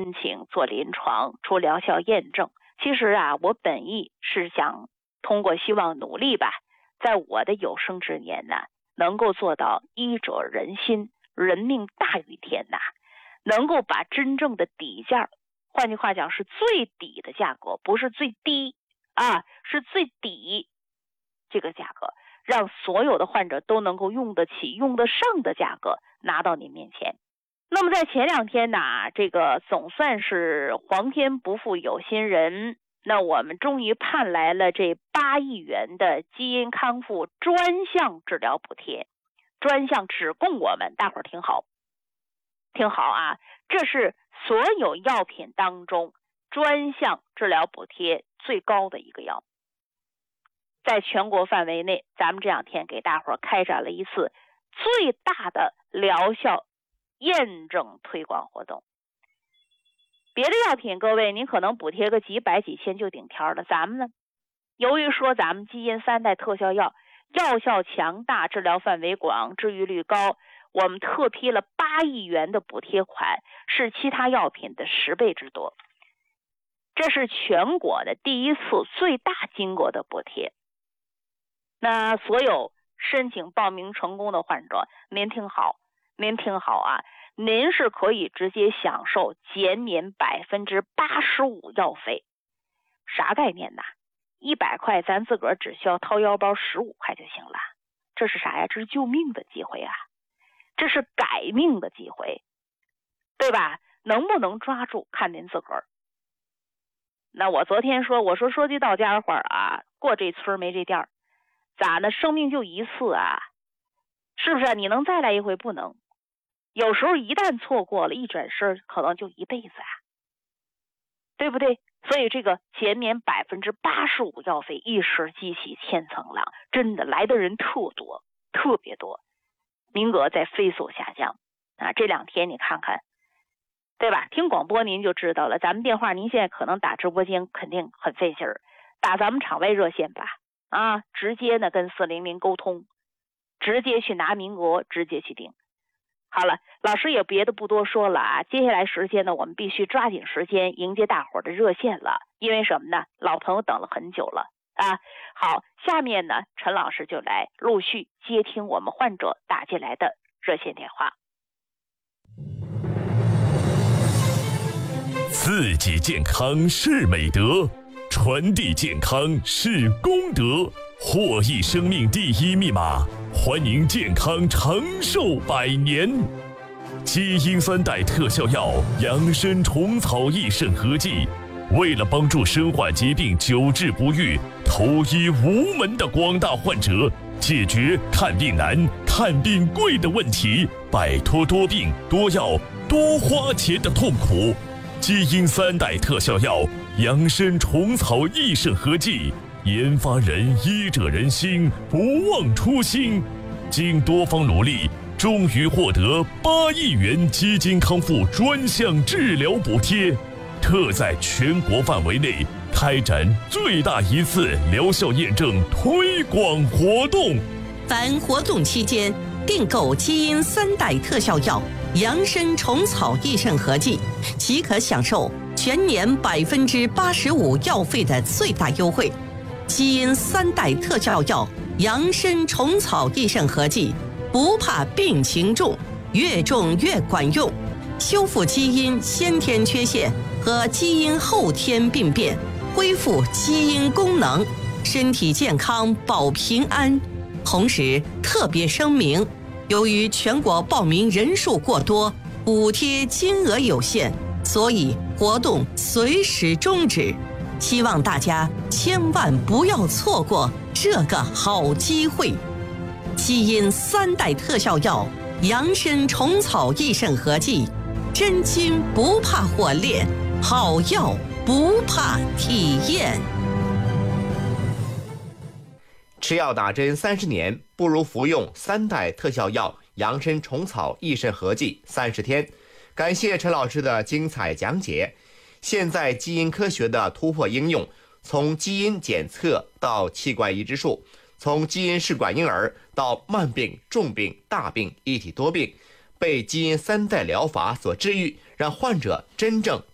申请做临床出疗效验证。其实啊，我本意是想通过希望努力吧，在我的有生之年呢，能够做到医者仁心，人命大于天呐，能够把真正的底价，换句话讲是最底的价格，不是最低啊，是最底这个价格，让所有的患者都能够用得起、用得上的价格拿到您面前。那么在前2天呢，这个总算是皇天不负有心人，那我们终于盼来了这8亿元的基因康复专项治疗补贴。专项只供我们，大伙儿听好啊，这是所有药品当中专项治疗补贴最高的一个药。在全国范围内，咱们这2天给大伙儿开展了一次最大的疗效验证推广活动。别的药品各位您可能补贴个几百几千就顶天了，咱们呢，由于说咱们基因3代特效药药效强大，治疗范围广，治愈率高，我们特批了8亿元的补贴款，是其他药品的10倍之多。这是全国的第一次最大金额的补贴。那所有申请报名成功的患者，您听好啊，您是可以直接享受减免85%药费。啥概念呢？100块咱自个儿只需要掏腰包15块就行了。这是啥呀？这是救命的机会啊，这是改命的机会，对吧？能不能抓住看您自个儿。那我昨天说，我说说句到家话啊，过这村没这店，咋呢？生命就一次啊，是不是？你能再来一回？不能。有时候一旦错过了，一转身可能就一辈子啊，对不对？所以这个减免85%药费一时激起千层浪，真的来的人特多，特别多，名额在飞速下降啊！这2天你看看，对吧？听广播您就知道了，咱们电话您现在可能打直播间肯定很费劲儿，打咱们场外热线吧，啊，直接呢跟400沟通，直接去拿名额，直接去订。好了，老师也别的不多说了啊，接下来时间呢，我们必须抓紧时间迎接大伙儿的热线了，因为什么呢？老朋友等了很久了啊。好，下面呢，陈老师就来陆续接听我们患者打进来的热线电话。 自己健康是美德，传递健康是功德，获益生命第一密码，欢迎健康长寿100年。基因3代特效药养生虫草益肾合剂，为了帮助身患疾病久治不愈、投医无门的广大患者，解决看病难、看病贵的问题，摆脱多病多药多花钱的痛苦。基因3代特效药养生虫草益肾合剂，研发人医者仁心，不忘初心，经多方努力，终于获得8亿元基金康复专项治疗补贴，特在全国范围内开展最大一次疗效验证推广活动。 凡活动期间订购基因3代特效药养生虫草益肾合剂，即可享受全年85%药费的最大优惠。基因3代特效药养生虫草益肾合剂，不怕病情重，越重越管用，修复基因先天缺陷和基因后天病变，恢复基因功能，身体健康保平安。同时特别声明，由于全国报名人数过多，补贴金额有限，所以活动随时终止。希望大家千万不要错过这个好机会。基因3代特效药养生虫草益肾合剂，真金不怕火炼，好药不怕体验。 吃药打针30年，不如服用3代特效药养生虫草益肾合剂30天。感谢陈老师的精彩讲解。现在基因科学的突破应用，从基因检测到器官移植术，从基因试管婴儿到慢病、重病、大病一体多病，被基因3代疗法所治愈，让患者真正